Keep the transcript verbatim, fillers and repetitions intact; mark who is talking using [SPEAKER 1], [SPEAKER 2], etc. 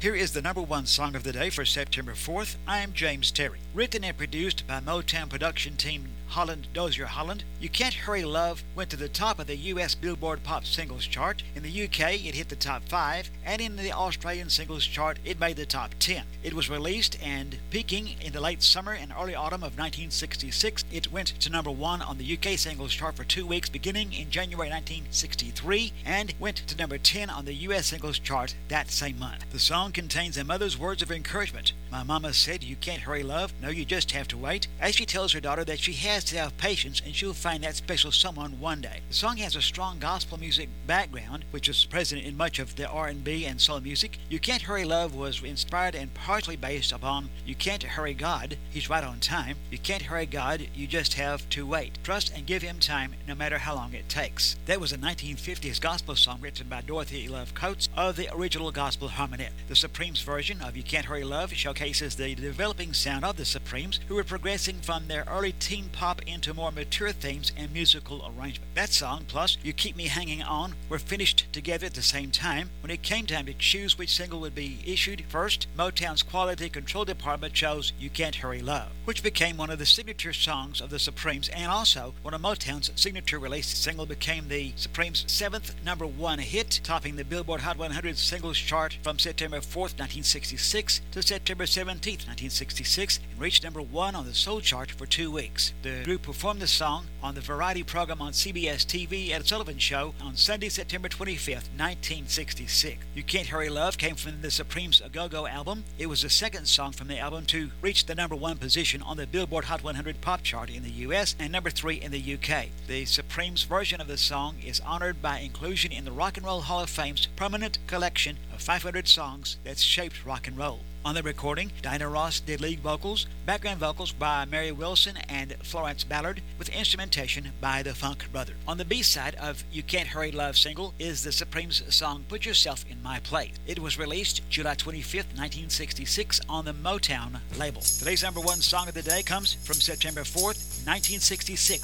[SPEAKER 1] Here is the number one song of the day for September fourth. I am James Terry. Written and produced by Motown production team Holland Dozier Holland, You Can't Hurry Love went to the top of the U S Billboard Pop Singles Chart. In the U K, it hit the top five, and in the Australian Singles Chart, it made the top ten. It was released and peaking in the late summer and early autumn of nineteen sixty-six. It went to number one on the U K Singles Chart for two weeks beginning in January nineteen sixty-three, and went to number ten on the U S Singles Chart that same month. The song contains a mother's words of encouragement. My mama said, you can't hurry love, no, you just have to wait, as she tells her daughter that she has to have patience and she'll find that special someone one day. The song has a strong gospel music background, which is present in much of the R and B and soul music. You Can't Hurry Love was inspired and partially based upon You Can't Hurry God, He's Right on Time. You can't hurry God, you just have to wait. Trust and give Him time no matter how long it takes. That was a nineteen fifties gospel song written by Dorothy Love Coates of the original Gospel Harmonette. The Supremes version of You Can't Hurry Love showcases the developing sound of the Supremes, who were progressing from their early teen pop into more mature themes and musical arrangement. That song, plus You Keep Me Hanging On, were finished together at the same time. When it came time to choose which single would be issued first, Motown's quality control department chose You Can't Hurry Love, which became one of the signature songs of the Supremes, and also one of Motown's signature release. Single became the Supremes' seventh number one hit, topping the Billboard Hot one hundred Singles Chart from September fourth, nineteen sixty-six to September seventeenth, nineteen sixty-six, and reached number one on the Soul Chart for two weeks. The group performed the song on the variety program on C B S T V Ed Sullivan Show on Sunday, September twenty-fifth, nineteen sixty-six. You Can't Hurry Love came from the Supremes' A Go-Go album. It was the second song from the album to reach the number one position on the Billboard Hot one hundred Pop Chart in the U S and number three in the U K. The Supremes' version of the song is honored by inclusion in the Rock and Roll Hall of Fame's permanent collection of five hundred songs that shaped rock and roll. On the recording, Diana Ross did lead vocals, background vocals by Mary Wilson and Florence Ballard, with instrumentation by the Funk Brothers. On the B-side of You Can't Hurry Love single is the Supremes' song Put Yourself in My Place. It was released July twenty-fifth, nineteen sixty-six on the Motown label. Today's number one song of the day comes from September fourth, nineteen sixty-six.